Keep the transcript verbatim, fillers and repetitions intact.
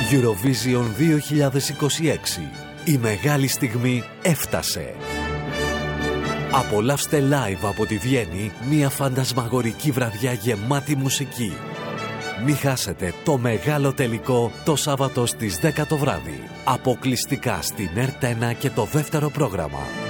Eurovision δύο χιλιάδες είκοσι έξι. Η μεγάλη στιγμή έφτασε. Απολαύστε live από τη Βιέννη μια φαντασμαγορική βραδιά γεμάτη μουσική. Μη χάσετε το μεγάλο τελικό το Σάββατο στις δέκα το βράδυ. Αποκλειστικά στην Ερτ ένα και το δεύτερο πρόγραμμα.